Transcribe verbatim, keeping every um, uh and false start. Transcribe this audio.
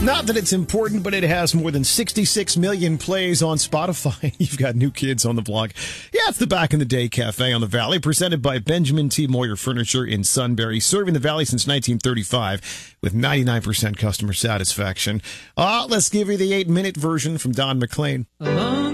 Not that it's important, but it has more than sixty-six million plays on Spotify. You've got New Kids on the Block. Yeah, it's the Back in the Day Cafe on the Valley, presented by Benjamin T. Moyer Furniture in Sunbury, serving the Valley since nineteen thirty-five with ninety-nine percent customer satisfaction. Uh, let's give you the eight-minute version from Don McLean.